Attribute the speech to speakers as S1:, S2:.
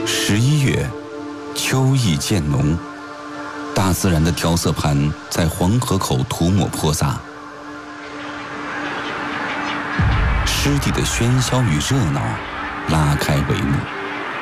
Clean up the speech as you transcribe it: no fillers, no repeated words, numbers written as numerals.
S1: 11月，秋意渐浓，大自然的调色盘在黄河口涂抹泼洒，湿地的喧嚣与热闹拉开帷幕。